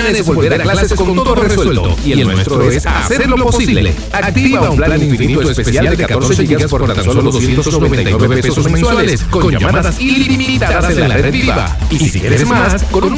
es volver a clases con todo resuelto y el nuestro es hacer lo posible. Activa un plan infinito especial de 14 GB por tan solo 299 pesos mensuales con llamadas ilimitadas en la red Viva. Y si quieres más, con un